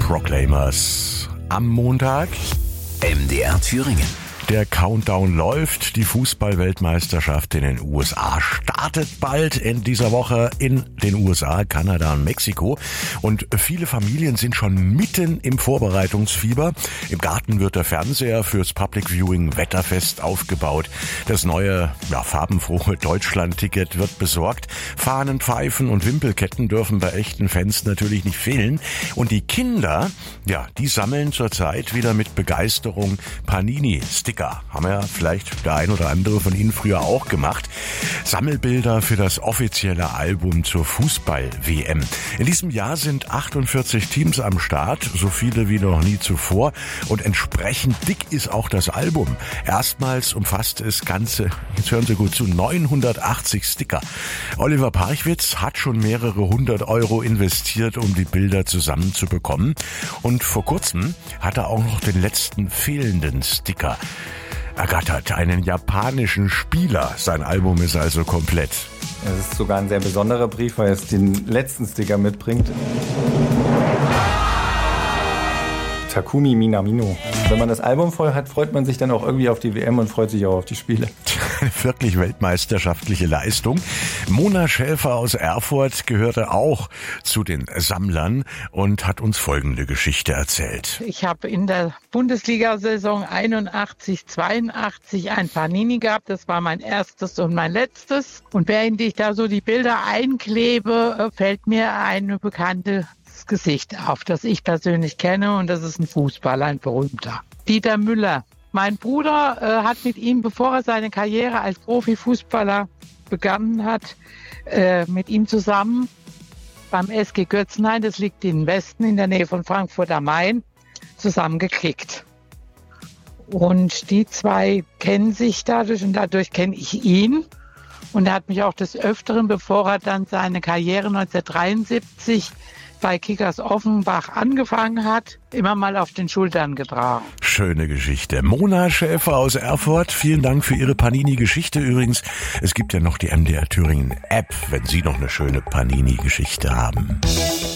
Proclaimers am Montag. MDR Thüringen. Der Countdown läuft. Die Fußball-Weltmeisterschaft in den USA startet bald in dieser Woche in den USA, Kanada und Mexiko. Und viele Familien sind schon mitten im Vorbereitungsfieber. Im Garten wird der Fernseher fürs Public Viewing wetterfest aufgebaut. Das neue, farbenfrohe Deutschland-Ticket wird besorgt. Fahnen, Pfeifen und Wimpelketten dürfen bei echten Fans natürlich nicht fehlen. Und die Kinder, die sammeln zurzeit wieder mit Begeisterung Panini-Sticker. Haben ja vielleicht der ein oder andere von Ihnen früher auch gemacht. Sammelbilder für das offizielle Album zur Fußball-WM. In diesem Jahr sind 48 Teams am Start, so viele wie noch nie zuvor. Und entsprechend dick ist auch das Album. Erstmals umfasst es ganze, jetzt hören Sie gut zu, 980 Sticker. Oliver Parchwitz hat schon mehrere 100 € investiert, um die Bilder zusammenzubekommen. Und vor kurzem hat er auch noch den letzten fehlenden Sticker ergattert, einen japanischen Spieler. Sein Album ist also komplett. Es ist sogar ein sehr besonderer Brief, weil es den letzten Sticker mitbringt. Takumi Minamino. Wenn man das Album voll hat, freut man sich dann auch irgendwie auf die WM und freut sich auch auf die Spiele. Wirklich weltmeisterschaftliche Leistung. Mona Schäfer aus Erfurt gehörte auch zu den Sammlern und hat uns folgende Geschichte erzählt. Ich habe in der Bundesliga-Saison 81/82 ein Panini gehabt. Das war mein erstes und mein letztes. Und während ich da so die Bilder einklebe, fällt mir eine bekannte Gesicht auf, das ich persönlich kenne, und das ist ein Fußballer, ein berühmter. Dieter Müller. Mein Bruder hat mit ihm, bevor er seine Karriere als Profifußballer begonnen hat, mit ihm zusammen beim SG Götzenhain, das liegt im Westen in der Nähe von Frankfurt am Main, zusammengekickt. Und die zwei kennen sich dadurch und dadurch kenne ich ihn. Und er hat mich auch des Öfteren, bevor er dann seine Karriere 1973 bei Kickers Offenbach angefangen hat, immer mal auf den Schultern getragen. Schöne Geschichte. Mona Schäfer aus Erfurt, vielen Dank für Ihre Panini-Geschichte. Übrigens, es gibt ja noch die MDR Thüringen App, wenn Sie noch eine schöne Panini-Geschichte haben.